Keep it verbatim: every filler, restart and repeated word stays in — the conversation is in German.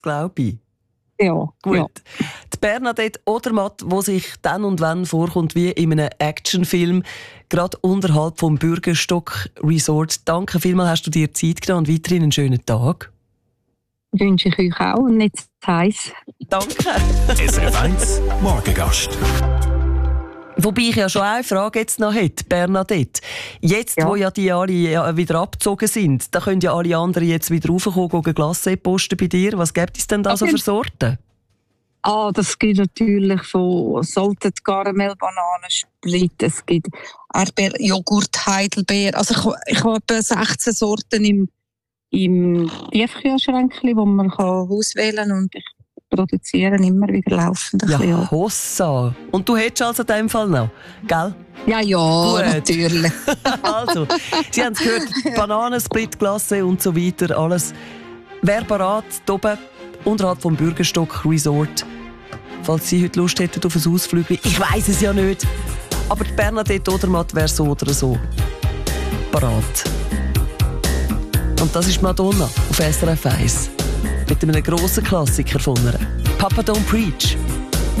glaube ich. Ja, gut. Ja. Die Bernadette Odermatt, die sich dann und wann vorkommt wie in einem Actionfilm, gerade unterhalb vom Bürgerstock Resort. Danke vielmals, hast du dir Zeit genommen und weiterhin einen schönen Tag. Wünsche ich euch auch und nicht zu heiß. Danke. S R F eins Morgengast. Wobei ich ja schon eine Frage jetzt noch hätte, Bernadette. Jetzt, Ja. wo ja die alle ja wieder abgezogen sind, da können ja alle anderen jetzt wieder raufkommen und Glacé posten bei dir. Was gibt es denn da so Okay. für Sorten? Ah, das gibt natürlich von Salted Caramel, Bananen, Split, es gibt Erdbeer, Joghurt, Heidelbeer. Also ich, ich habe etwa sechzehn Sorten im, im Tiefkühlschränkchen, wo man kann auswählen kann und ich produziere immer wieder laufend. ein bisschen, Ja, ja. Hossa. Und du hättest also in dem Fall noch, gell? Ja, ja, Gut. natürlich. Also, Sie haben es gehört, Bananen, Split, Glacé und so weiter, alles. Wer parat, hier oben, unterhalb vom Bürgerstock Resort. Falls Sie heute Lust hätten auf ein Ausflügel, ich weiss es ja nicht. Aber die Bernadette Odermatt wäre so oder so parat. Und das ist Madonna auf S R F eins. Mit einem grossen Klassiker von ihr. Papa Don't Preach.